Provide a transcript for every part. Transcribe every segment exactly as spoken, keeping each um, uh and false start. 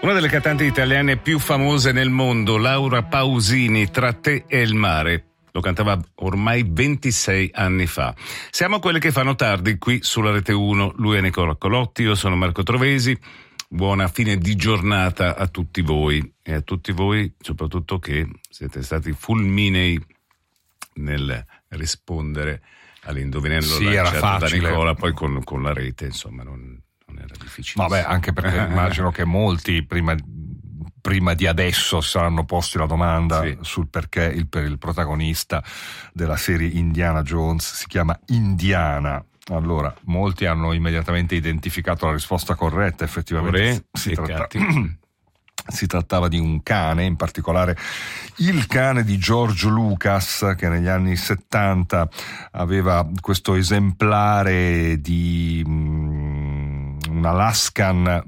Una delle cantanti italiane più famose nel mondo, Laura Pausini, Tra te e il mare. Lo cantava ormai ventisei anni fa. Siamo quelli che fanno tardi qui sulla Rete uno. Lui è Nicola Colotti, io sono Marco Trovesi. Buona fine di giornata a tutti voi e a tutti voi soprattutto che siete stati fulminei nel rispondere all'indovinello sì, lanciato era facile. da Nicola, poi con, con la rete, insomma, non, non era difficile. Vabbè, anche perché immagino che molti prima, prima di adesso si saranno posti la domanda sì. sul perché il, per il protagonista della serie Indiana Jones si chiama Indiana. Allora, molti hanno immediatamente identificato la risposta corretta, effettivamente si, tratta... si trattava di un cane, in particolare il cane di George Lucas, che negli anni settanta aveva questo esemplare di um, un Alaskan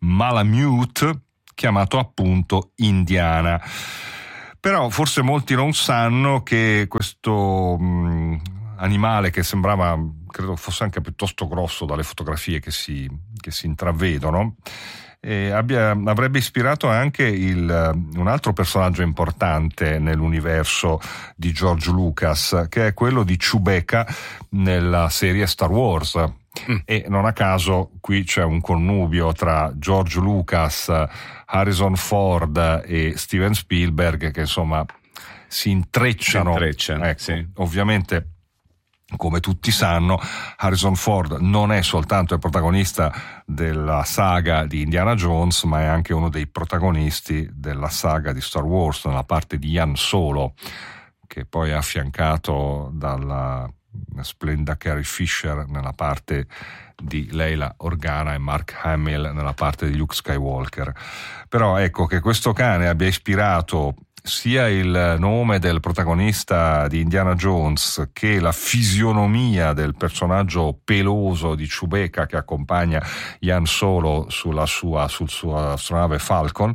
Malamute chiamato appunto Indiana. Però forse molti non sanno che questo um, animale, che sembrava, credo fosse anche piuttosto grosso dalle fotografie che si, che si intravedono, e abbia, avrebbe ispirato anche il, un altro personaggio importante nell'universo di George Lucas, che è quello di Chewbacca nella serie Star Wars. Mm. E non a caso qui c'è un connubio tra George Lucas, Harrison Ford e Steven Spielberg che insomma si intrecciano. Si intrecciano, ecco, sì. Ovviamente, come tutti sanno, Harrison Ford non è soltanto il protagonista della saga di Indiana Jones, ma è anche uno dei protagonisti della saga di Star Wars, nella parte di Han Solo, che poi è affiancato dalla splendida Carrie Fisher nella parte di Leila Organa e Mark Hamill nella parte di Luke Skywalker. Però ecco che questo cane abbia ispirato sia il nome del protagonista di Indiana Jones che la fisionomia del personaggio peloso di Chewbacca che accompagna Han Solo sulla sua, sul sua astronave Falcon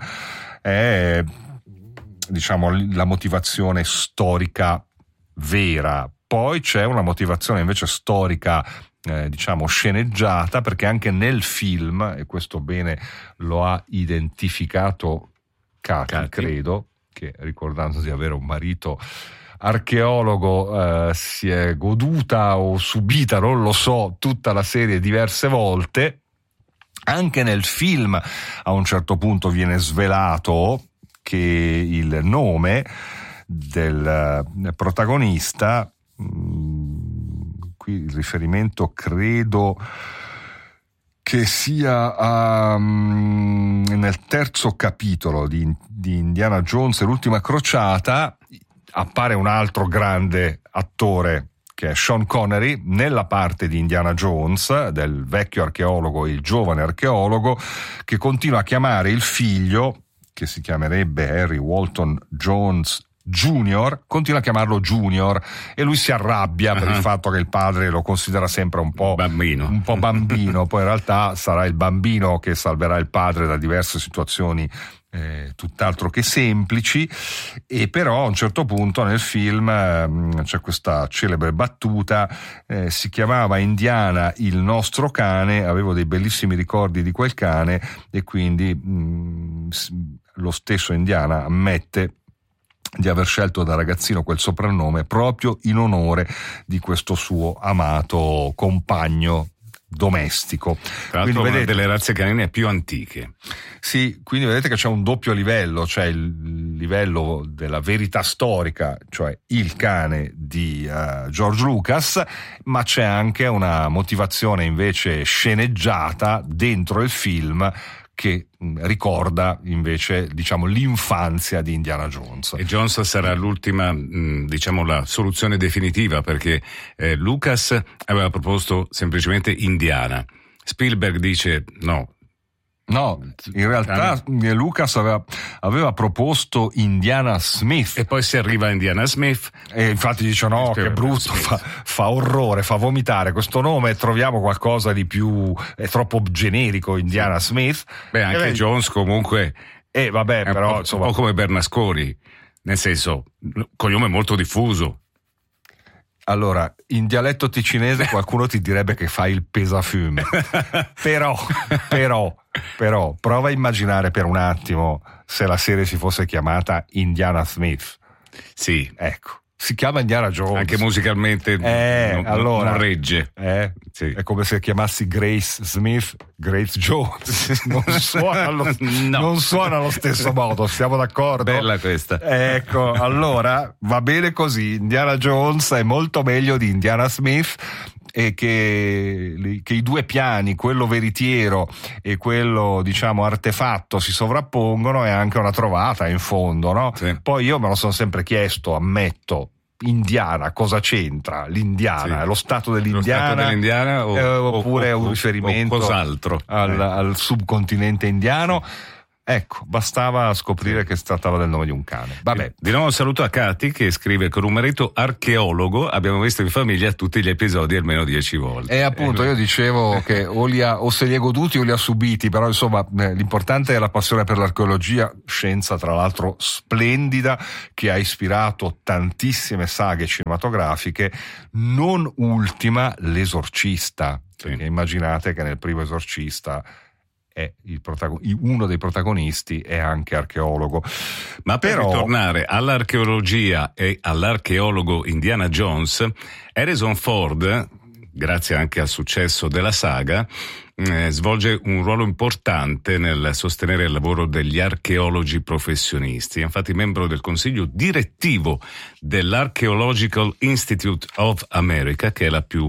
è, diciamo, la motivazione storica vera. Poi c'è una motivazione invece storica Eh, diciamo sceneggiata, perché anche nel film, e questo bene lo ha identificato Katy, Katy. credo, che ricordandosi di avere un marito archeologo eh, si è goduta o subita, non lo so, tutta la serie diverse volte. Anche nel film a un certo punto viene svelato che il nome del protagonista, qui il riferimento credo che sia um, nel terzo capitolo di, di Indiana Jones e l'ultima crociata, appare un altro grande attore che è Sean Connery nella parte di Indiana Jones, del vecchio archeologo e il giovane archeologo, che continua a chiamare il figlio, che si chiamerebbe Harry Walton Jones Junior, continua a chiamarlo Junior e lui si arrabbia uh-huh. per il fatto che il padre lo considera sempre un po' bambino, un po' bambino. Poi in realtà sarà il bambino che salverà il padre da diverse situazioni eh, tutt'altro che semplici. E però a un certo punto nel film eh, c'è questa celebre battuta, eh, si chiamava Indiana il nostro cane, avevo dei bellissimi ricordi di quel cane, e quindi mh, lo stesso Indiana ammette di aver scelto da ragazzino quel soprannome proprio in onore di questo suo amato compagno domestico. Tra l'altro vedete, una delle razze canine più antiche. Sì, quindi vedete che c'è un doppio livello, cioè il livello della verità storica, cioè il cane di uh, George Lucas, ma c'è anche una motivazione invece sceneggiata dentro il film che ricorda invece, diciamo, l'infanzia di Indiana Jones. E Jones sarà l'ultima, diciamo, la soluzione definitiva, perché eh, Lucas aveva proposto semplicemente Indiana. Spielberg dice no. No, in realtà Lucas aveva, aveva proposto Indiana Smith. E poi si arriva a Indiana Smith. E infatti dice no, che brutto, fa, fa orrore, fa vomitare questo nome, troviamo qualcosa di più, è troppo generico, Indiana sì. Smith. Beh, anche beh, Jones comunque eh, vabbè, è però, un po', insomma, un po' come Bernasconi, nel senso, cognome molto diffuso. Allora, in dialetto ticinese qualcuno ti direbbe che fai il pesafume, però, però, però, prova a immaginare per un attimo se la serie si fosse chiamata Indiana Smith. Sì. Ecco. Si chiama Indiana Jones. Anche musicalmente eh, non, allora, non regge. Eh, sì. È come se chiamassi Grace Smith Grace Jones. Non suona, lo, no. non suona allo stesso modo, siamo d'accordo? Bella questa. Ecco, allora va bene così. Indiana Jones è molto meglio di Indiana Smith, e che, che i due piani, quello veritiero e quello diciamo artefatto, si sovrappongono, è anche una trovata in fondo, no? Sì. Poi io me lo sono sempre chiesto, ammetto, Indiana cosa c'entra? L'Indiana, sì. lo stato dell'Indiana, lo stato dell'Indiana o, eh, oppure o, un riferimento o cos'altro al, eh. al subcontinente indiano? Ecco, bastava scoprire sì. che si trattava del nome di un cane. Vabbè. Di nuovo un saluto a Katy che scrive: con un marito archeologo abbiamo visto in famiglia tutti gli episodi almeno dieci volte. E appunto eh, io dicevo che o, li ha, o se li ha goduti o li ha subiti, però insomma eh, l'importante è la passione per l'archeologia, scienza tra l'altro splendida che ha ispirato tantissime saghe cinematografiche, non ultima L'Esorcista, sì. perché immaginate che nel primo Esorcista è il protagon- uno dei protagonisti è anche archeologo. Ma per Però... ritornare all'archeologia e all'archeologo Indiana Jones, Harrison Ford, grazie anche al successo della saga, eh, svolge un ruolo importante nel sostenere il lavoro degli archeologi professionisti. È infatti membro del consiglio direttivo dell'Archaeological Institute of America, che è la più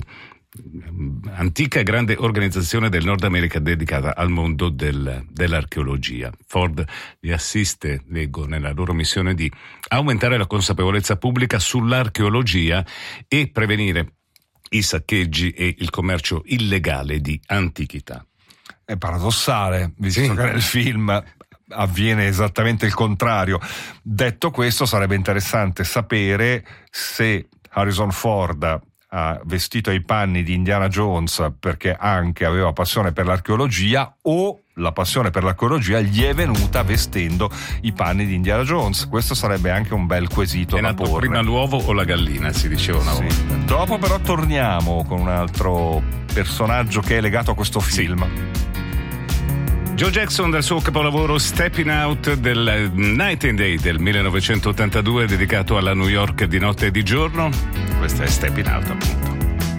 antica e grande organizzazione del Nord America dedicata al mondo del, dell'archeologia. Ford li assiste, leggo, nella loro missione di aumentare la consapevolezza pubblica sull'archeologia e prevenire i saccheggi e il commercio illegale di antichità. È paradossale, visto sì. che nel film avviene esattamente il contrario. Detto questo, sarebbe interessante sapere se Harrison Ford ha vestito i panni di Indiana Jones perché anche aveva passione per l'archeologia, o la passione per l'archeologia gli è venuta vestendo i panni di Indiana Jones. Questo sarebbe anche un bel quesito è da nato porre. Prima l'uovo o la gallina, si diceva una sì. volta. Dopo però torniamo con un altro personaggio che è legato a questo film. Sì. Joe Jackson dal suo capolavoro Stepping Out del Night and Day del millenovecentottantadue, dedicato alla New York di notte e di giorno. Questa è Stepping Out, appunto.